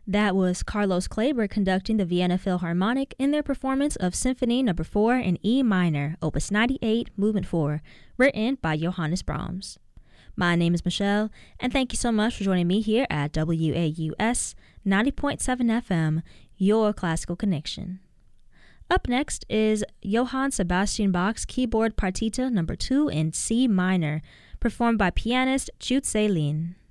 That was Carlos Kleiber conducting the Vienna Philharmonic in their performance of Symphony No. 4 in E minor, Opus 98, Movement 4, written by Johannes Brahms. My name is Michelle, and thank you so much for joining me here at WAUS 90.7 FM, your classical connection. Up next is Johann Sebastian Bach's Keyboard Partita No. 2 in C minor, performed by pianist Chut Se-lin.